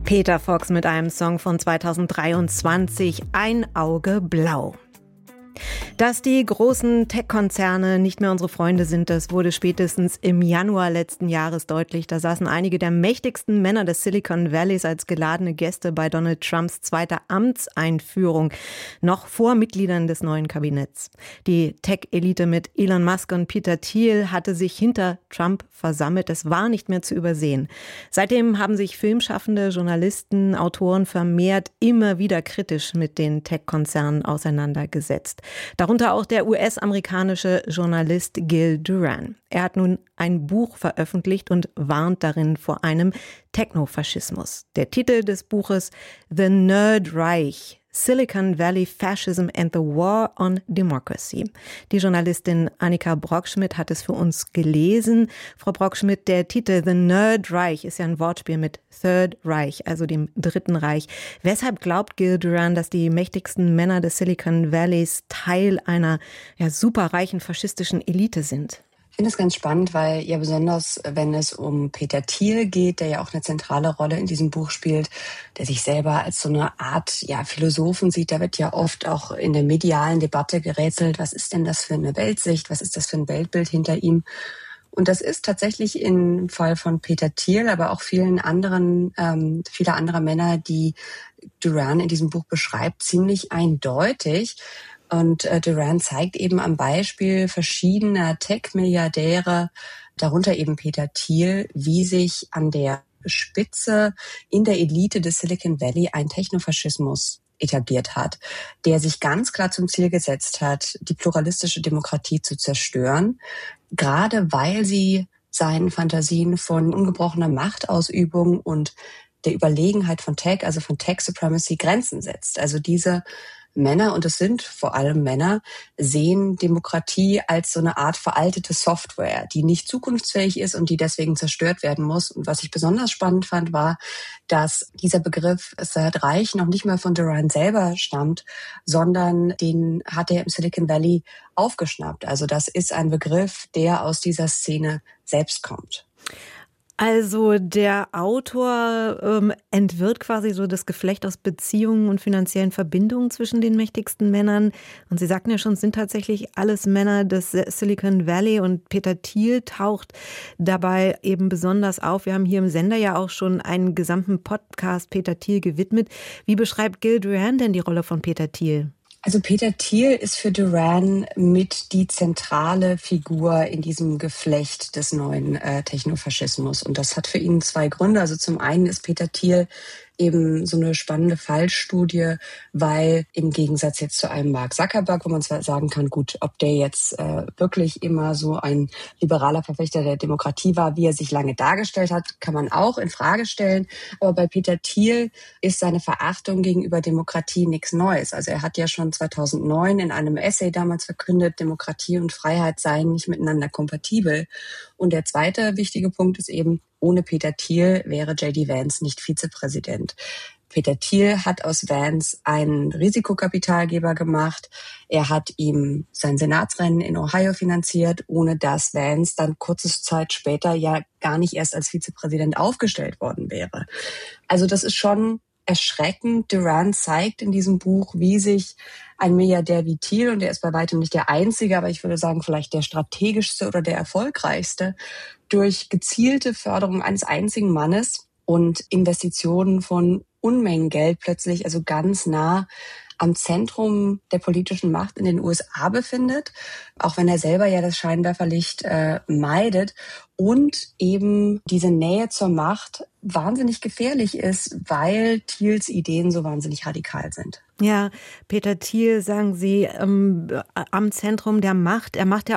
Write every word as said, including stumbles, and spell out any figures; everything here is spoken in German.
Peter Fox mit einem Song von zweitausenddreiundzwanzig, Ein Auge blau. Dass die großen Tech-Konzerne nicht mehr unsere Freunde sind, das wurde spätestens im Januar letzten Jahres deutlich. Da saßen einige der mächtigsten Männer des Silicon Valleys als geladene Gäste bei Donald Trumps zweiter Amtseinführung, noch vor Mitgliedern des neuen Kabinetts. Die Tech-Elite mit Elon Musk und Peter Thiel hatte sich hinter Trump versammelt. Es war nicht mehr zu übersehen. Seitdem haben sich Filmschaffende, Journalisten, Autoren vermehrt immer wieder kritisch mit den Tech-Konzernen auseinandergesetzt. Darunter auch der U S-amerikanische Journalist Gil Duran. Er hat nun ein Buch veröffentlicht und warnt darin vor einem Technofaschismus. Der Titel des Buches The Nerd Reich: Silicon Valley Fascism and the War on Democracy. Die Journalistin Annika Brockschmidt hat es für uns gelesen. Frau Brockschmidt, der Titel The Nerd Reich ist ja ein Wortspiel mit Third Reich, also dem Dritten Reich. Weshalb glaubt Gil Duran, dass die mächtigsten Männer des Silicon Valleys Teil einer ja, superreichen faschistischen Elite sind? Ich finde das ganz spannend, weil ja besonders, wenn es um Peter Thiel geht, der ja auch eine zentrale Rolle in diesem Buch spielt, der sich selber als so eine Art ja, Philosophen sieht, da wird ja oft auch in der medialen Debatte gerätselt, was ist denn das für eine Weltsicht, was ist das für ein Weltbild hinter ihm? Und das ist tatsächlich im Fall von Peter Thiel, aber auch vielen anderen, ähm, viele andere Männer, die Duran in diesem Buch beschreibt, ziemlich eindeutig. Und äh, Duran zeigt eben am Beispiel verschiedener Tech-Milliardäre, darunter eben Peter Thiel, wie sich an der Spitze in der Elite des Silicon Valley ein Technofaschismus etabliert hat, der sich ganz klar zum Ziel gesetzt hat, die pluralistische Demokratie zu zerstören, gerade weil sie seinen Fantasien von ungebrochener Machtausübung und der Überlegenheit von Tech, also von Tech Supremacy, Grenzen setzt. Also diese Männer, und es sind vor allem Männer, sehen Demokratie als so eine Art veraltete Software, die nicht zukunftsfähig ist und die deswegen zerstört werden muss. Und was ich besonders spannend fand, war, dass dieser Begriff Third Reich noch nicht mal von Duran selber stammt, sondern den hat er im Silicon Valley aufgeschnappt. Also das ist ein Begriff, der aus dieser Szene selbst kommt. Also der Autor ähm, entwirrt quasi so das Geflecht aus Beziehungen und finanziellen Verbindungen zwischen den mächtigsten Männern. Und Sie sagten ja schon, es sind tatsächlich alles Männer des Silicon Valley, und Peter Thiel taucht dabei eben besonders auf. Wir haben hier im Sender ja auch schon einen gesamten Podcast Peter Thiel gewidmet. Wie beschreibt Gil Duran denn die Rolle von Peter Thiel? Also Peter Thiel ist für Duran mit die zentrale Figur in diesem Geflecht des neuen äh, Technofaschismus. Und das hat für ihn zwei Gründe. Also zum einen ist Peter Thiel eben so eine spannende Fallstudie, weil im Gegensatz jetzt zu einem Mark Zuckerberg, wo man zwar sagen kann, gut, ob der jetzt äh, wirklich immer so ein liberaler Verfechter der Demokratie war, wie er sich lange dargestellt hat, kann man auch in Frage stellen. Aber bei Peter Thiel ist seine Verachtung gegenüber Demokratie nichts Neues. Also er hat ja schon zweitausendneun in einem Essay damals verkündet, Demokratie und Freiheit seien nicht miteinander kompatibel. Und der zweite wichtige Punkt ist eben, ohne Peter Thiel wäre J D Vance nicht Vizepräsident. Peter Thiel hat aus Vance einen Risikokapitalgeber gemacht. Er hat ihm sein Senatsrennen in Ohio finanziert, ohne dass Vance dann kurze Zeit später ja gar nicht erst als Vizepräsident aufgestellt worden wäre. Also das ist schon erschreckend. Duran zeigt in diesem Buch, wie sich ein Milliardär wie Thiel, und er ist bei weitem nicht der einzige, aber ich würde sagen vielleicht der strategischste oder der erfolgreichste, durch gezielte Förderung eines einzigen Mannes und Investitionen von Unmengen Geld plötzlich, also ganz nah am Zentrum der politischen Macht in den U S A befindet, auch wenn er selber ja das Scheinwerferlicht äh, meidet, und eben diese Nähe zur Macht wahnsinnig gefährlich ist, weil Thiels Ideen so wahnsinnig radikal sind. Ja, Peter Thiel, sagen Sie, ähm, am Zentrum der Macht. Er macht ja